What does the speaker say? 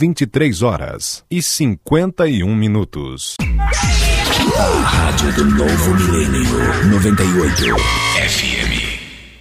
23h51. A rádio do novo milênio, 98 FM.